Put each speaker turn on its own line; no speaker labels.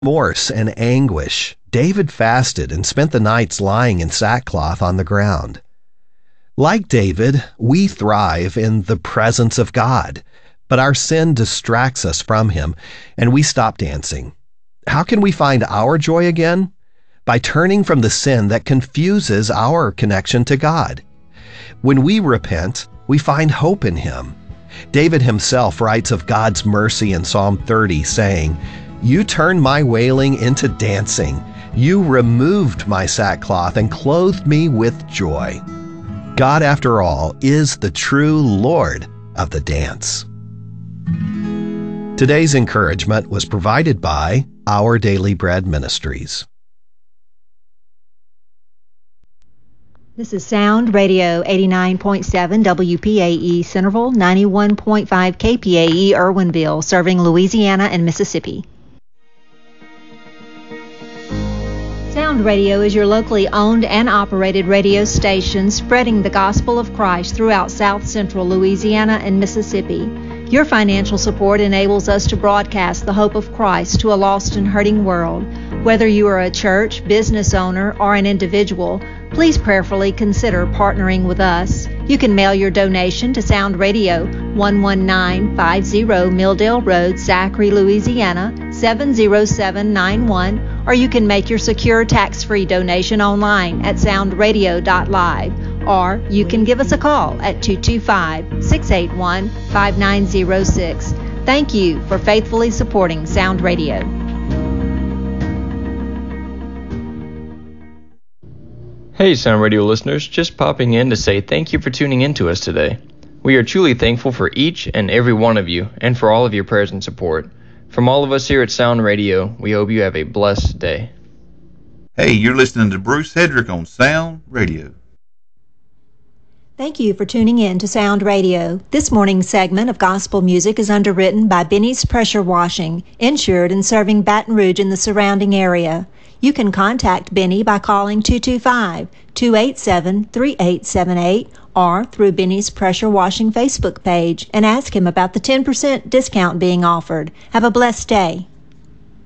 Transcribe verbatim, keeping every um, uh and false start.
remorse and anguish, David fasted and spent the nights lying in sackcloth on the ground. Like David, we thrive in the presence of God, but our sin distracts us from Him, and we stop dancing. How can we find our joy again? By turning from the sin that confuses our connection to God. When we repent, we find hope in Him. David himself writes of God's mercy in Psalm thirty, saying, "You turned my wailing into dancing. You removed my sackcloth and clothed me with joy." God, after all, is the true Lord of the dance. Today's encouragement was provided by Our Daily Bread Ministries.
This is Sound Radio eighty-nine point seven W P A E Centerville, ninety-one point five K P A E Irwinville, serving Louisiana and Mississippi. Sound Radio is your locally owned and operated radio station spreading the gospel of Christ throughout South Central Louisiana and Mississippi. Your financial support enables us to broadcast the hope of Christ to a lost and hurting world. Whether you are a church, business owner, or an individual, please prayerfully consider partnering with us. You can mail your donation to Sound Radio, one one nine five zero Milldale Road, Zachary, Louisiana, seven zero seven nine one, or you can make your secure tax-free donation online at sound radio dot live, or you can give us a call at two two five, six eight one, five nine zero six. Thank you for faithfully supporting Sound Radio.
Hey Sound Radio listeners, just popping in to say thank you for tuning in to us today. We are truly thankful for each and every one of you and for all of your prayers and support. From all of us here at Sound Radio, we hope you have a blessed day.
Hey, you're listening to Bruce Hedrick on Sound Radio.
Thank you for tuning in to Sound Radio. This morning's segment of gospel music is underwritten by Benny's Pressure Washing, insured and serving Baton Rouge and the surrounding area. You can contact Benny by calling two two five, two eight seven, three eight seven eight or through Benny's Pressure Washing Facebook page and ask him about the ten percent discount being offered. Have a blessed day.